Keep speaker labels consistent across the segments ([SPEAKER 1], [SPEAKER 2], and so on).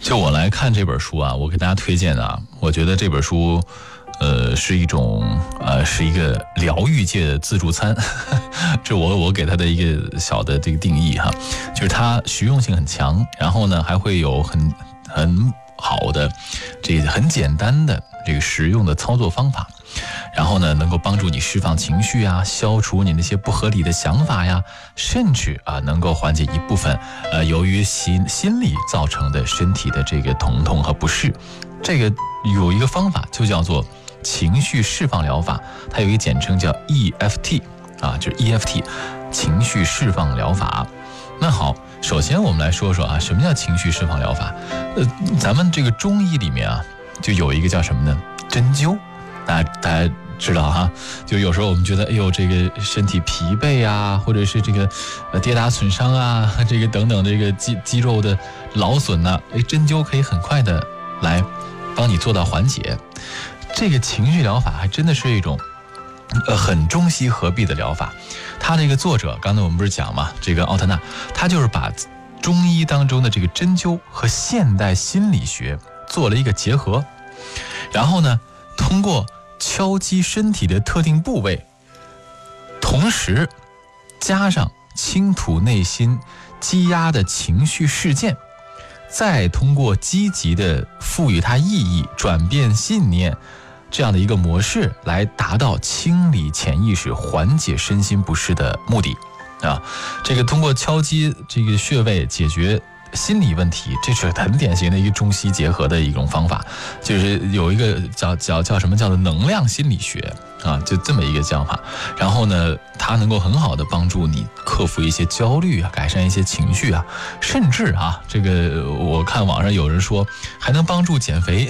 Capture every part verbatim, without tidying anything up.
[SPEAKER 1] 就我来看这本书啊，我给大家推荐啊，我觉得这本书呃，是一种呃，是一个疗愈界的自助餐，这我我给它的一个小的这个定义哈，就是它实用性很强，然后呢还会有很很好的这个很简单的这个实用的操作方法，然后呢能够帮助你释放情绪啊，消除你那些不合理的想法呀，甚至啊能够缓解一部分呃由于心心理造成的身体的这个疼痛和不适。这个有一个方法就叫做情绪释放疗法，它有一个简称叫 E F T 啊，就是 E F T 情绪释放疗法。那好，首先我们来说说啊，什么叫情绪释放疗法？呃，咱们这个中医里面啊，就有一个叫什么呢？针灸，大家大家知道哈，就有时候我们觉得，哎呦，这个身体疲惫啊，或者是这个呃跌打损伤啊，这个等等这个肌肌肉的劳损呐、啊，哎，针灸可以很快的来帮你做到缓解。这个情绪疗法还真的是一种呃很中西合璧的疗法。他这个作者刚才我们不是讲嘛，这个奥特纳他就是把中医当中的这个针灸和现代心理学做了一个结合，然后呢通过敲击身体的特定部位，同时加上倾吐内心积压的情绪事件，再通过积极的赋予它意义，转变信念，这样的一个模式来达到清理潜意识、缓解身心不适的目的啊。这个通过敲击这个穴位解决心理问题，这是很典型的一个中西结合的一种方法，就是有一个叫叫叫什么叫做能量心理学啊，就这么一个讲法。然后呢，它能够很好的帮助你克服一些焦虑啊，改善一些情绪啊，甚至啊，这个我看网上有人说还能帮助减肥。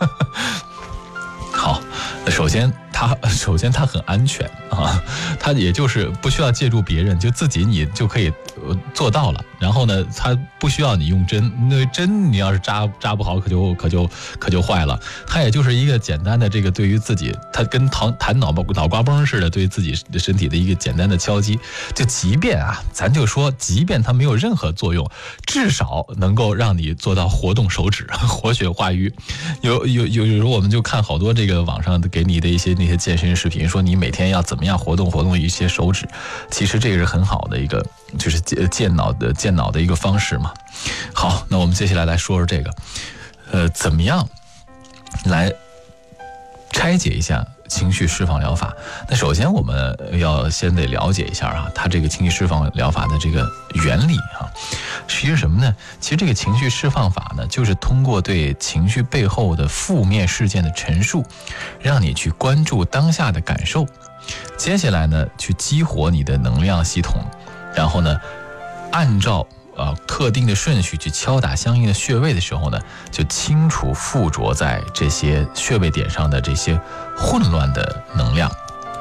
[SPEAKER 1] 好，首先它首先它很安全啊，它也就是不需要借助别人，就自己你就可以做到了。然后呢，它不需要你用针，那针你要是扎扎不好，可就可就可就坏了。它也就是一个简单的这个对于自己，它跟弹弹脑脑瓜崩似的，对自己的身体的一个简单的敲击。就即便啊，咱就说，即便它没有任何作用，至少能够让你做到活动手指，活血化瘀。有有有有时候我们就看好多这个网上给你的一些那些健身视频，说你每天要怎么样活动活动一些手指，其实这个是很好的一个就是健脑的健脑的一个方式嘛。好，那我们接下来来说说这个，呃，怎么样来拆解一下情绪释放疗法。那首先我们要先得了解一下啊，它这个情绪释放疗法的这个原理啊，其实什么呢？其实这个情绪释放法呢，就是通过对情绪背后的负面事件的陈述，让你去关注当下的感受，接下来呢，去激活你的能量系统，然后呢，按照呃特定的顺序去敲打相应的穴位的时候呢，就清除附着在这些穴位点上的这些混乱的能量。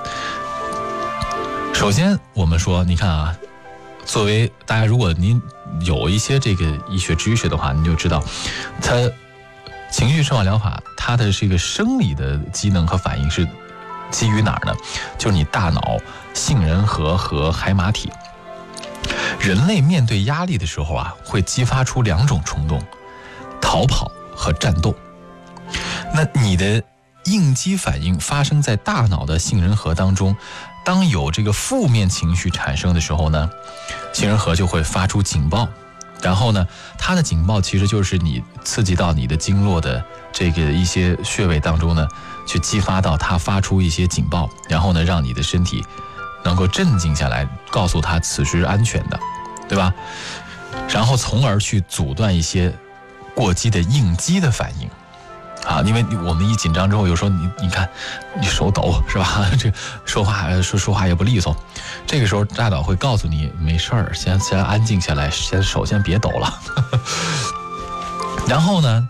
[SPEAKER 1] 首先我们说，你看啊，作为大家，如果您有一些这个医学知识的话，你就知道，它情绪释放疗法它的这个生理的机能和反应是基于哪儿呢？就是你大脑杏仁核和海马体。人类面对压力的时候啊，会激发出两种冲动：逃跑和战斗。那你的应激反应发生在大脑的杏仁核当中，当有这个负面情绪产生的时候呢，杏仁核就会发出警报，然后呢，它的警报其实就是你刺激到你的经络的这个一些穴位当中呢，去激发到它发出一些警报，然后呢，让你的身体能够镇静下来，告诉他此时安全的，对吧？然后从而去阻断一些过激的应激的反应啊，因为我们一紧张之后，有时候你你看你手抖是吧？这说话说说话也不利索，这个时候大脑会告诉你没事儿，先先安静下来，先手先别抖了。然后呢，